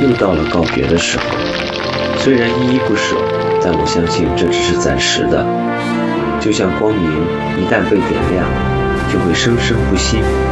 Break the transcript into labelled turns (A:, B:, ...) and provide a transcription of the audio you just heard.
A: 又到了告别的时候。虽然依依不舍，但我相信这只是暂时的。就像光明一旦被点亮，就会生生不息。